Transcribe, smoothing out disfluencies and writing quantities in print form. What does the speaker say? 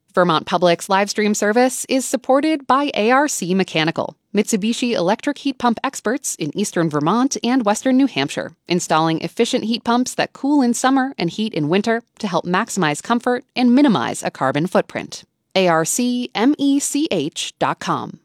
Vermont Public's live stream service is supported by ARC Mechanical, Mitsubishi electric heat pump experts in eastern Vermont and western New Hampshire, installing efficient heat pumps that cool in summer and heat in winter to help maximize comfort and minimize a carbon footprint. ARCMECH.com.